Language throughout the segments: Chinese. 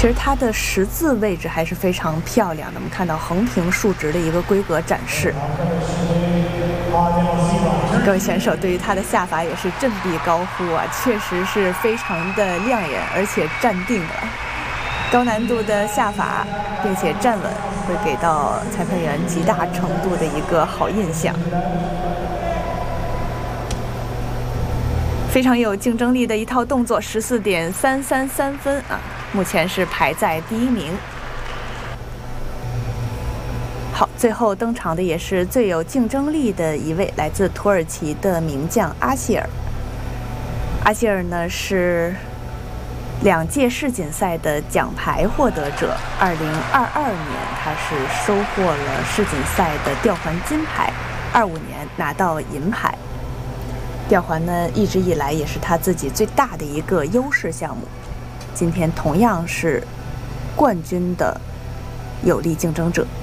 其实它的十字位置还是非常漂亮的，我们看到横平竖直的一个规格展示。各位选手对于他的下法也是振臂高呼啊，确实是非常的亮眼，而且站定了。高难度的下法，并且站稳，会给到裁判员极大程度的一个好印象。非常有竞争力的一套动作，14.333分啊，目前是排在第1名。好，最后登场的也是最有竞争力的一位，来自土耳其的名将阿希尔。阿希尔呢是2届世锦赛的奖牌获得者，2022年他是收获了世锦赛的吊环金牌，25年拿到银牌。吊环呢一直以来也是他自己最大的一个优势项目，今天同样是冠军的有力竞争者。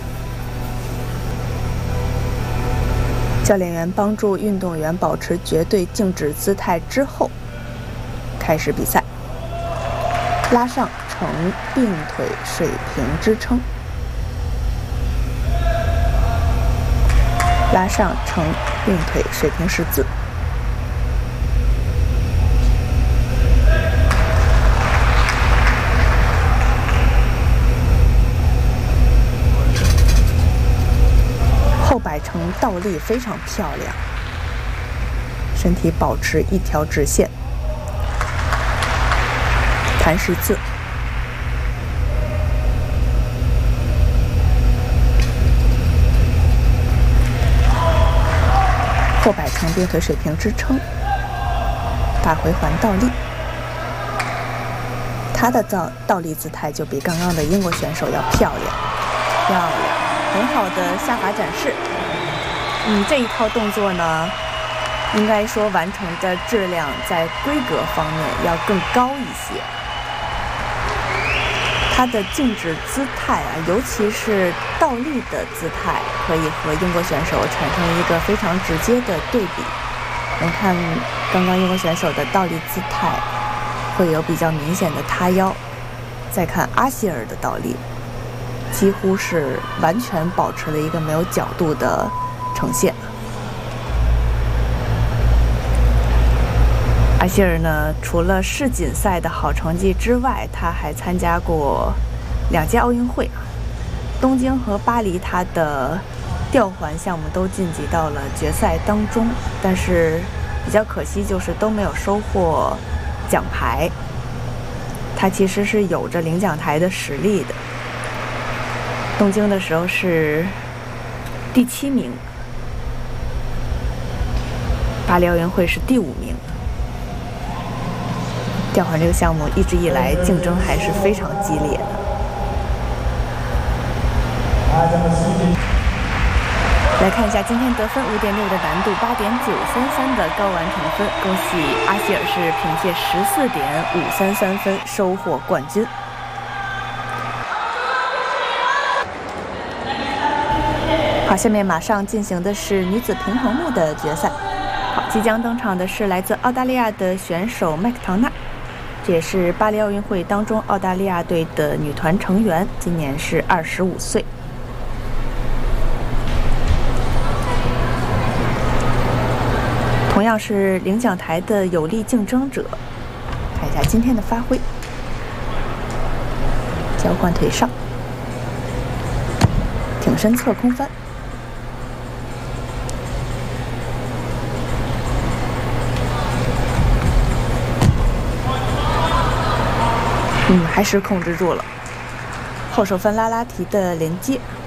教练员帮助运动员保持绝对静止姿态之后，开始比赛。拉上呈并腿水平支撑，拉上呈并腿水平十字。后摆成倒立非常漂亮，身体保持一条直线。弹十字，后摆成并腿水平支撑，大回环倒立。他的倒立姿态就比刚刚的英国选手要漂亮，很好的下法展示。这一套动作呢，应该说完成的质量在规格方面要更高一些。他的静止姿态啊，尤其是倒立的姿态，可以和英国选手产生一个非常直接的对比。我们看刚刚英国选手的倒立姿态，会有比较明显的塌腰。再看阿希尔的倒立，几乎是完全保持了一个没有角度的呈现。阿希尔呢，除了世锦赛的好成绩之外，他还参加过2届奥运会，东京和巴黎，他的吊环项目都晋级到了决赛当中，但是比较可惜就是都没有收获奖牌。他其实是有着领奖台的实力的。东京的时候是第7名，巴黎奥运会是第5名。吊环这个项目一直以来竞争还是非常激烈的。来看一下今天得分5.6的难度，8.933的高完成分，恭喜阿希尔是凭借14.533分收获冠军。好，下面马上进行的是女子平衡木的决赛。好，即将登场的是来自澳大利亚的选手麦克唐纳。这也是巴黎奥运会当中澳大利亚队的女团成员，今年是25岁。同样是领奖台的有力竞争者，看一下今天的发挥。交换腿上，挺身侧空翻。还是控制住了后手翻拉拉提的连接。